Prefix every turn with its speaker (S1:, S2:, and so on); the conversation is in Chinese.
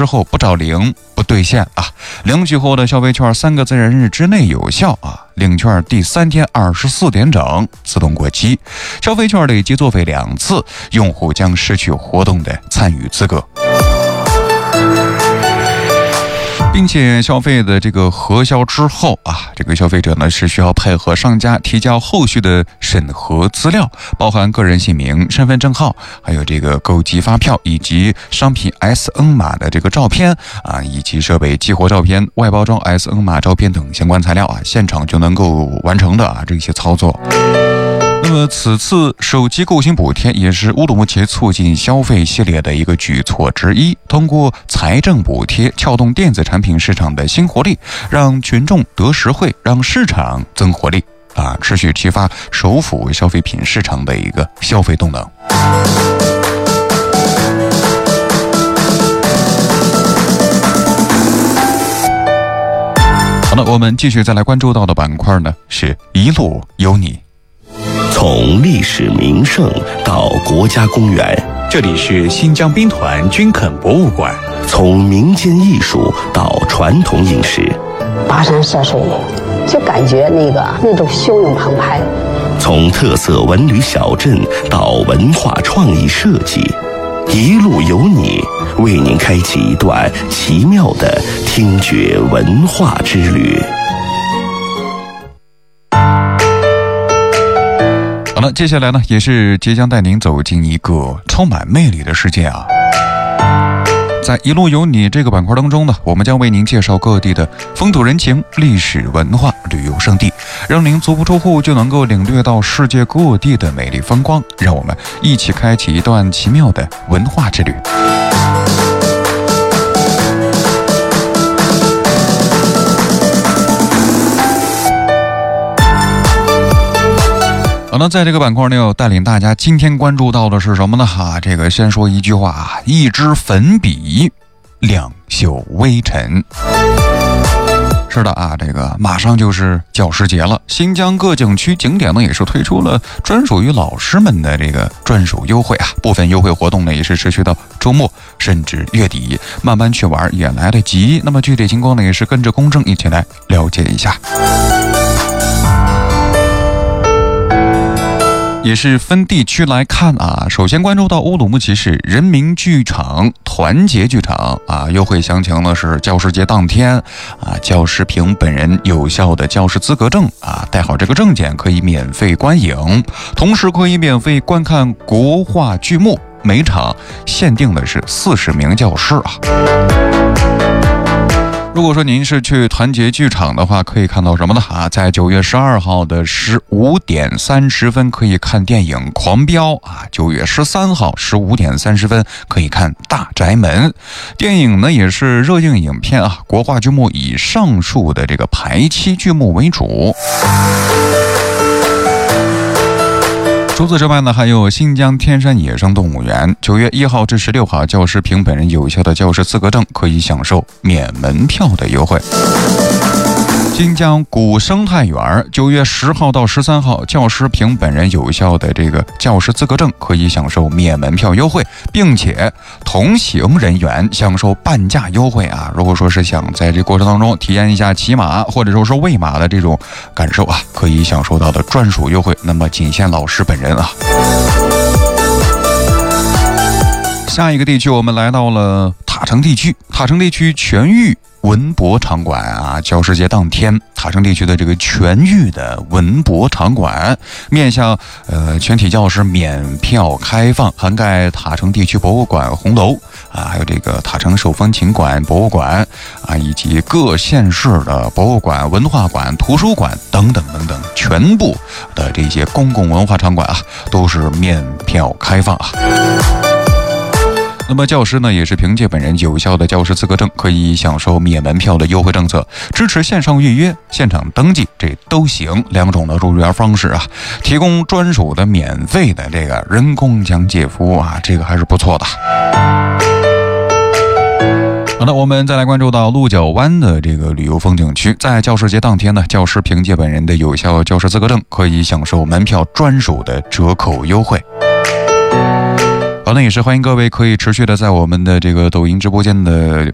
S1: 之后不找零不兑现啊。领取后的消费券3个自然日之内有效啊，领券第3天24点整自动过期，消费券累计作废2次，用户将失去活动的参与资格。并且消费的这个核销之后啊，这个消费者呢是需要配合商家提交后续的审核资料，包含个人姓名、身份证号，还有这个购集发票以及商品 SN 码的这个照片啊，以及设备激活照片、外包装 SN 码照片等相关材料啊，现场就能够完成的啊这些操作。那么此次手机购新补贴也是乌鲁木齐促进消费系列的一个举措之一，通过财政补贴撬动电子产品市场的新活力，让群众得实惠，让市场增活力啊，持续激发首府消费品市场的一个消费动能。好了，我们继续再来关注到的板块呢是一路有你。
S2: 从历史名胜到国家公园，
S3: 这里是新疆兵团军垦博物馆；
S2: 从民间艺术到传统饮食，
S4: 跋山涉水，就感觉那种汹涌澎湃。
S2: 从特色文旅小镇到文化创意设计，一路有你，为您开启一段奇妙的听觉文化之旅。
S1: 好了，接下来呢，也是即将带您走进一个充满魅力的世界啊！在一路有你这个板块当中呢，我们将为您介绍各地的风土人情、历史文化、旅游胜地，让您足不出户就能够领略到世界各地的美丽风光。让我们一起开启一段奇妙的文化之旅。好，那在这个板块呢，要带领大家今天关注到的是什么呢？这个先说一句话啊，一支粉笔，两袖微尘。是的啊，这个马上就是教师节了，新疆各景区景点呢也是推出了专属于老师们的这个专属优惠啊，部分优惠活动呢也是持续到周末甚至月底，慢慢去玩也来得及。那么具体情况呢，也是跟着公正一起来了解一下。也是分地区来看啊，首先关注到乌鲁木齐市人民剧场团结剧场啊，优惠详情呢是教师节当天啊，教师凭本人有效的教师资格证啊，带好这个证件可以免费观影，同时可以免费观看国画剧目，每场限定的是40名教师啊。如果说您是去团结剧场的话，可以看到什么呢？在9月12号的15点30分可以看电影《狂飙》啊，9月13号15点30分可以看《大宅门》。电影呢也是热映影片啊，国画剧目以上述的这个排期剧目为主。除此之外呢，还有新疆天山野生动物园，9月1号至16号，教师凭本人有效的教师资格证可以享受免门票的优惠。新疆古生态园9月10号到13号，教师凭本人有效的这个教师资格证可以享受免门票优惠，并且同行人员享受半价优惠啊！如果说是想在这过程当中体验一下骑马或者说是喂马的这种感受啊，可以享受到的专属优惠，那么仅限老师本人啊。下一个地区我们来到了塔城地区，塔城地区全域文博场馆啊，教师节当天，塔城地区的这个全域的文博场馆面向全体教师免票开放，涵盖塔城地区博物馆红楼啊，还有这个塔城手风琴馆博物馆啊，以及各县市的博物馆、文化馆、图书馆等等等等，全部的这些公共文化场馆啊，都是免票开放啊。那么教师呢，也是凭借本人有效的教师资格证，可以享受免门票的优惠政策，支持线上预约、现场登记，这都行。两种的入园方式啊，提供专属的免费的这个人工讲解服务啊，这个还是不错的。好的，我们再来关注到鹿角湾的这个旅游风景区，在教师节当天呢，教师凭借本人的有效教师资格证，可以享受门票专属的折扣优惠。好，那也是欢迎各位可以持续的在我们的这个抖音直播间的